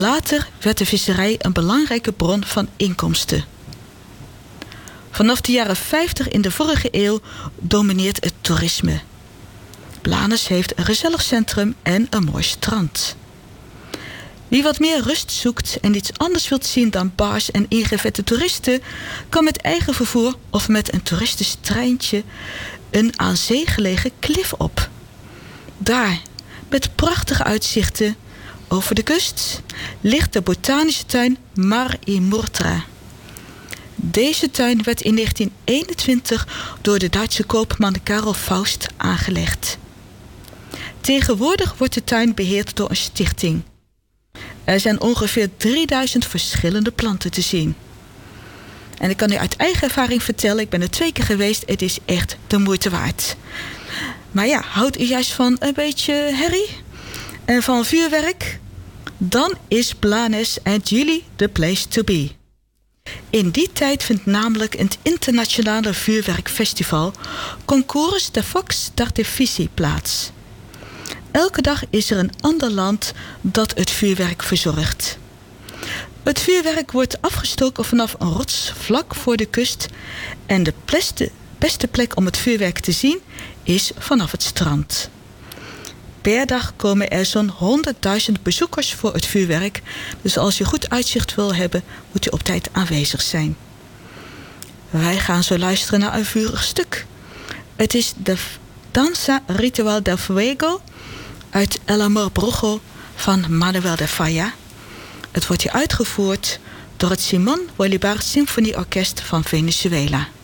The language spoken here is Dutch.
Later werd de visserij een belangrijke bron van inkomsten. Vanaf de jaren 50 in de vorige eeuw domineert het toerisme. Blanes heeft een gezellig centrum en een mooi strand. Wie wat meer rust zoekt en iets anders wilt zien dan bars en ingevette toeristen, kan met eigen vervoer of met een toeristisch treintje een aan zee gelegen klif op. Daar, met prachtige uitzichten over de kust, ligt de botanische tuin Mar in Murtra. Deze tuin werd in 1921 door de Duitse koopman Karel Faust aangelegd. Tegenwoordig wordt de tuin beheerd door een stichting. Er zijn ongeveer 3000 verschillende planten te zien. En ik kan u uit eigen ervaring vertellen, ik ben er 2 keer geweest, het is echt de moeite waard. Maar ja, houdt u juist van een beetje herrie en van vuurwerk? Dan is Blanes en Gili the place to be. In die tijd vindt namelijk het internationale vuurwerkfestival Concours de Fox d'Artifici plaats. Elke dag is er een ander land dat het vuurwerk verzorgt. Het vuurwerk wordt afgestoken vanaf een rots vlak voor de kust en de beste plek om het vuurwerk te zien is vanaf het strand. Per dag komen er zo'n 100.000 bezoekers voor het vuurwerk, dus als je goed uitzicht wil hebben, moet u op tijd aanwezig zijn. Wij gaan zo luisteren naar een vurig stuk. Het is de Danza Ritual del Fuego uit El Amor Brujo van Manuel de Falla. Het wordt hier uitgevoerd door het Simón Bolívar Symfonieorkest van Venezuela.